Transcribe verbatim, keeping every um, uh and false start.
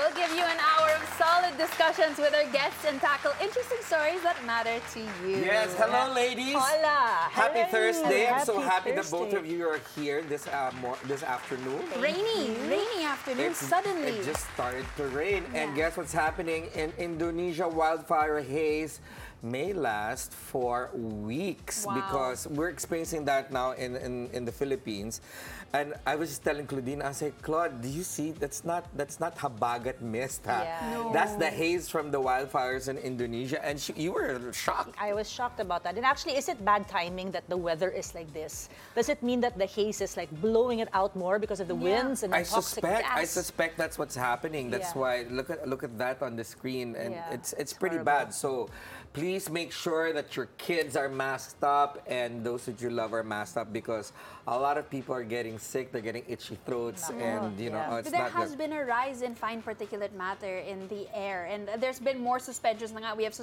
We'll give you an hour of solid discussions with our guests and tackle interesting stories that matter to you. Yes, hello ladies. Hola. Happy Hello. Thursday. I'm so Happy happy that both Thursday. of you are here this uh, mor this afternoon. Rainy, rainy afternoon, It's- suddenly. It just started to rain. And Yeah. guess what's happening in Indonesia? Wildfire haze may last for weeks Wow. because we're experiencing that now in, in, in the Philippines. And I was just telling Claudine, I said, Claude, do you see? That's not that's not habagat mist, ha? Yeah. No. That's the haze from the wildfires in Indonesia. And she, you were shocked. I was shocked about that. And actually, is it bad timing that the weather is like this? Does it mean that the haze is like blowing it out more because of the Yeah. winds and the I toxic suspect. gas? I suspect that's what's happening. That's Yeah. why look at look at that on the screen, and Yeah, it's it's it's pretty horrible. bad. So please make sure that your kids are masked up and those that you love are masked up because a lot of people are getting sick. They're getting itchy throats, Nako, and you know yeah. oh, it's But there not has good. been a rise in fine particulate matter in the air, and there's been more suspensions na nga. We have